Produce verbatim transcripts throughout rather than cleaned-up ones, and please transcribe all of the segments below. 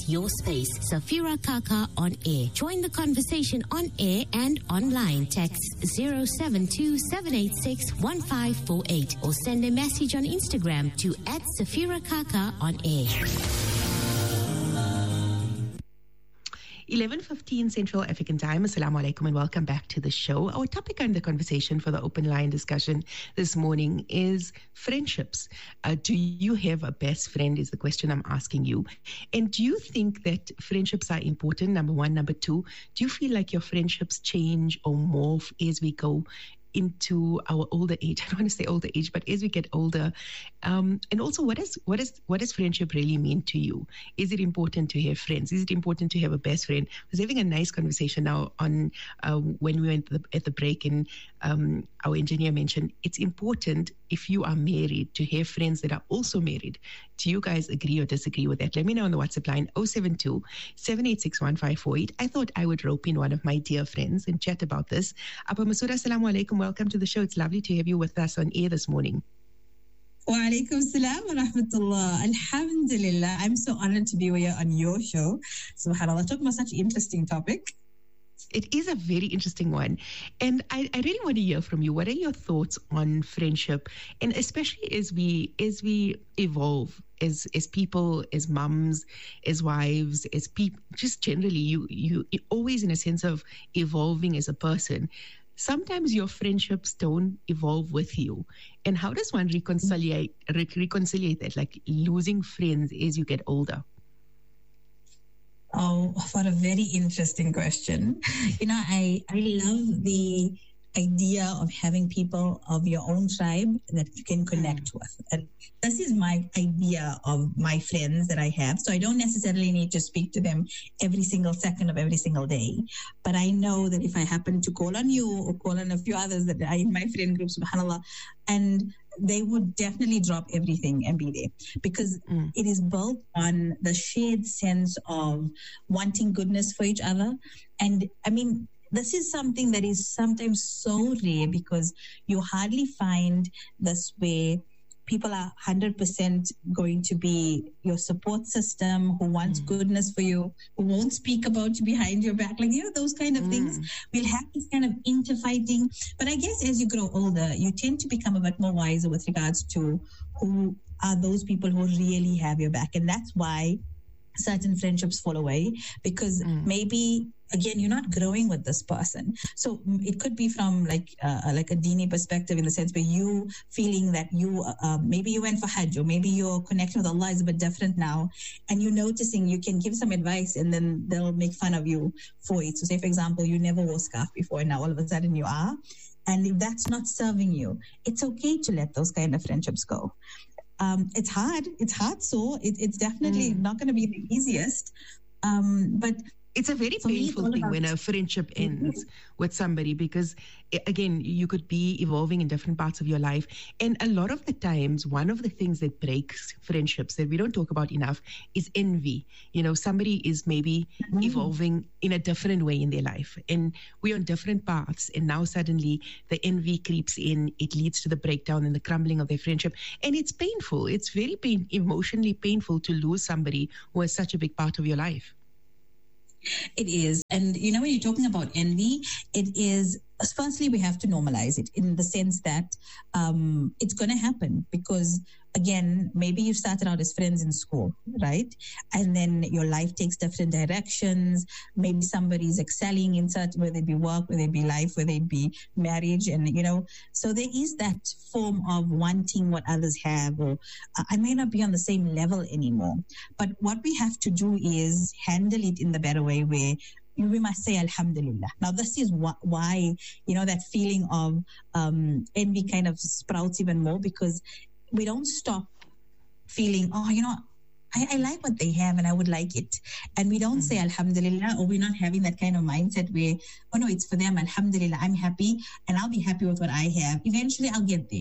your space. Safira Kaka on air. Join the conversation on air and online. Text zero seven two seven eight six one five four eight or send a message on Instagram to at Safira Kaka on air. eleven fifteen Central African Time. Assalamu alaikum and welcome back to the show. Our topic under conversation for the open line discussion this morning is friendships. Uh, do you have a best friend is the question I'm asking you. And do you think that friendships are important? Number one. Number two, do you feel like your friendships change or morph as we go into our older age? I don't want to say older age, but as we get older, um, and also what is what is what does friendship really mean to you? Is it important to have friends? Is it important to have a best friend? I was having a nice conversation now on uh, when we went at the, at the break, and um, our engineer mentioned it's important if you are married to have friends that are also married. Do you guys agree or disagree with that? Let me know on the WhatsApp line zero seven two seven eight six one five four eight. I thought I would rope in one of my dear friends and chat about this. Abba Masura, assalamu alaikum. Welcome to the show. It's lovely to have you with us on air this morning. Wa alaikum salam wa rahmatullah. Alhamdulillah. I'm so honored to be here on your show. SubhanAllah, talking about such an interesting topic. It is a very interesting one. And I, I really want to hear from you. What are your thoughts on friendship? And especially as we as we evolve as as people, as mums, as wives, as people, just generally, you you you're always in a sense of evolving as a person. Sometimes your friendships don't evolve with you. And how does one reconcile, re- reconcile that, like losing friends as you get older? Oh, what a very interesting question. You know, I, I love the idea of having people of your own tribe that you can connect with. And this is my idea of my friends that I have. So I don't necessarily need to speak to them every single second of every single day. But I know that if I happen to call on you or call on a few others that are in my friend group, subhanAllah, and they would definitely drop everything and be there, because mm. it is built on the shared sense of wanting goodness for each other. And I mean, this is something that is sometimes so rare, because you hardly find this where people are one hundred percent going to be your support system, who wants mm. goodness for you, who won't speak about you behind your back. Like, you know, those kind of mm. things. We'll have this kind of interfighting. But I guess as you grow older, you tend to become a bit more wiser with regards to who are those people who really have your back. And that's why certain friendships fall away, because mm. maybe, again, you're not growing with this person. So it could be from like uh, like a Dini perspective, in the sense where you feeling that you, uh, maybe you went for Hajj, or maybe your connection with Allah is a bit different now, and you're noticing you can give some advice and then they'll make fun of you for it. So say, for example, you never wore scarf before and now all of a sudden you are. And if that's not serving you, it's okay to let those kind of friendships go. Um, it's hard. It's hard. So it, it's definitely mm. not going to be the easiest. Um, but it's a very painful thing when a friendship ends mm-hmm. with somebody, because, again, you could be evolving in different parts of your life. And a lot of the times, one of the things that breaks friendships that we don't talk about enough is envy. You know, somebody is maybe mm-hmm. evolving in a different way in their life, and we're on different paths. And now suddenly the envy creeps in. It leads to the breakdown and the crumbling of their friendship. And it's painful. It's very pain, emotionally painful to lose somebody who is such a big part of your life. It is. And, you know, when you're talking about envy, it is, firstly, we have to normalize it in the sense that um, it's going to happen, because, again, maybe you started out as friends in school, right? And then your life takes different directions. Maybe somebody's excelling in certain, whether it be work, whether it be life, whether it be marriage. And, you know, so there is that form of wanting what others have, or uh, I may not be on the same level anymore. But what we have to do is handle it in the better way, where we must say Alhamdulillah. Now, this is wh- why, you know, that feeling of um, envy kind of sprouts even more, because we don't stop feeling, oh, you know, I, I like what they have and I would like it. And we don't mm-hmm. say Alhamdulillah, or we're not having that kind of mindset where, oh no, it's for them, Alhamdulillah, I'm happy and I'll be happy with what I have. Eventually I'll get there.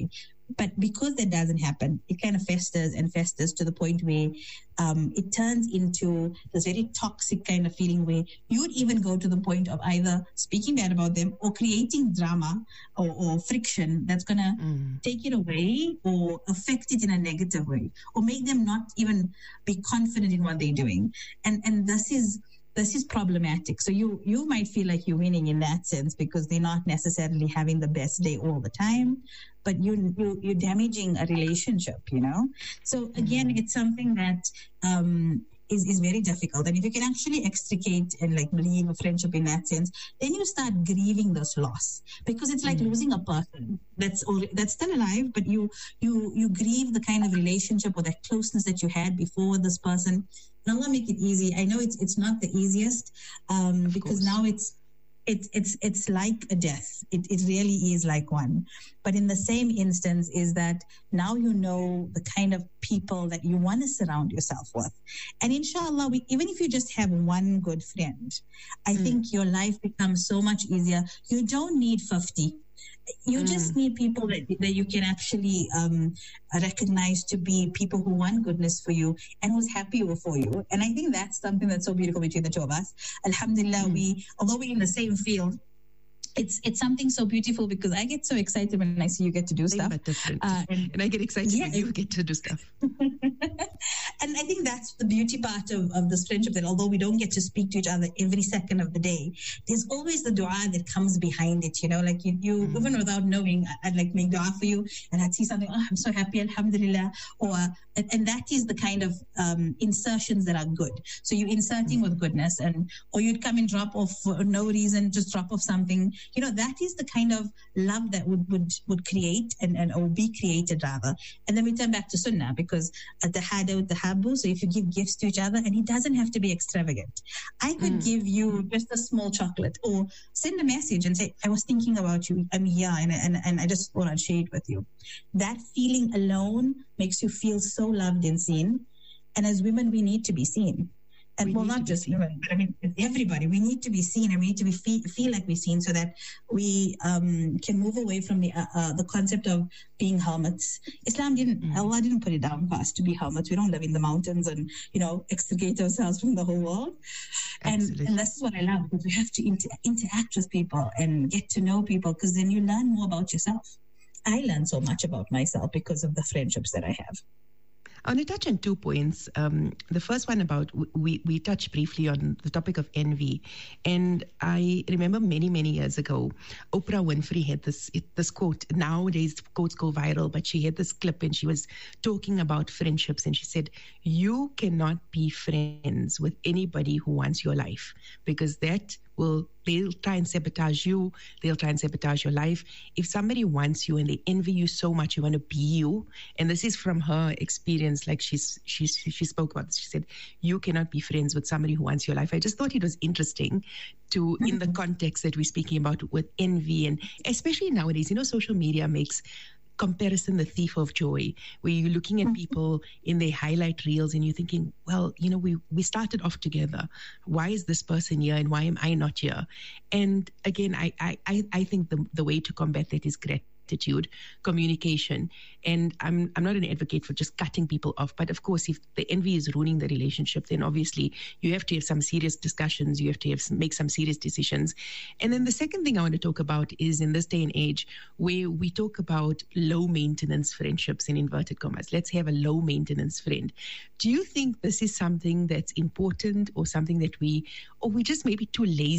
But because that doesn't happen, it kind of festers and festers to the point where um, it turns into this very toxic kind of feeling where you would even go to the point of either speaking bad about them or creating drama or, or friction that's going to mm. take it away or affect it in a negative way or make them not even be confident in what they're doing. And and this is this is problematic. So you you might feel like you're winning in that sense because they're not necessarily having the best day all the time, but you, you you're damaging a relationship, you know. So again, mm-hmm. it's something that um, is is very difficult. And if you can actually extricate and like leave a friendship in that sense, then you start grieving this loss because it's like mm-hmm. losing a person that's already, that's still alive, but you you you grieve the kind of relationship or that closeness that you had before with this person. Allah make it easy. I know it's it's not the easiest um, because now it's it's it's it's like a death. It it really is like one. But in the same instance is that now you know the kind of people that you want to surround yourself with. And inshallah, we, even if you just have one good friend, I mm. think your life becomes so much easier. You don't need fifty. You mm. just need people that, that you can actually um, recognize to be people who want goodness for you and who's happy for you. And I think that's something that's so beautiful between the two of us. Alhamdulillah, mm. we, although we're in the same field, it's it's something so beautiful because I get so excited when I see you get to do stuff. Uh, and, and I get excited yeah, when you get to do stuff. And I think that's the beauty part of, of this friendship, that although we don't get to speak to each other every second of the day, there's always the dua that comes behind it, you know, like you, you mm. even without knowing, I'd like make dua for you and I'd see something, oh, I'm so happy, alhamdulillah, or, and, and that is the kind of um, insertions that are good. So you're inserting mm. with goodness, and, or you'd come and drop off for no reason, just drop off something, you know, that is the kind of love that would, would, would create and, and, or be created rather. And then we turn back to sunnah because at the hada with the habu, so if you give gifts to each other, and it doesn't have to be extravagant. I could mm. give you just a small chocolate or send a message and say, I was thinking about you, I'm here, and, and, and I just want to share it with you. That feeling alone makes you feel so loved and seen. And as women, we need to be seen. And we well, not just women, but I mean, everybody. We need to be seen, and we need to be feel, feel like we're seen, so that we um, can move away from the uh, uh, the concept of being hermits. Islam didn't, mm. Allah didn't put it down for us to be hermits. We don't live in the mountains and, you know, extricate ourselves from the whole world. And, and this is what I love, because we have to inter- interact with people and get to know people, because then you learn more about yourself. I learn so much about myself because of the friendships that I have. I want to touch on two points. Um, the first one about, we, we touched briefly on the topic of envy. And I remember many, many years ago, Oprah Winfrey had this it, this quote. Nowadays, quotes go viral, but she had this clip and she was talking about friendships. And she said, you cannot be friends with anybody who wants your life, because that will, they'll try and sabotage you. They'll try and sabotage your life. If somebody wants you and they envy you so much, you want to be you. And this is from her experience, like she's, she's, she spoke about this. She said, you cannot be friends with somebody who wants your life. I just thought it was interesting to, in the context that we're speaking about with envy, and especially nowadays, you know, social media makes comparison the thief of joy, where you're looking at people in their highlight reels and you're thinking, well, you know, we we started off together. Why is this person here and why am I not here? And again, I I, I think the, the way to combat that is gratitude. Attitude, communication. And I'm I'm not an advocate for just cutting people off, but of course, if the envy is ruining the relationship, then obviously you have to have some serious discussions. You have to have some, make some serious decisions. And then the second thing I want to talk about is, in this day and age where we talk about low maintenance friendships in inverted commas, let's have a low maintenance friend. Do you think this is something that's important, or something that we, or we just maybe too lazy